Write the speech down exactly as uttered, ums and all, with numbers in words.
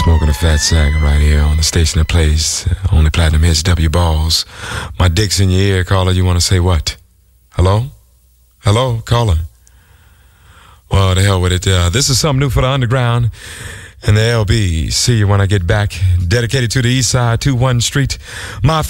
Smoking a fat sack right here on the station that plays uh, only platinum hits, W Balls. My dick's in your ear, caller. You want to say what? Hello? Hello, caller? Well, the hell with it. Uh, this is something new for the underground and the L B. See you when I get back. Dedicated to the east side, two one Street. My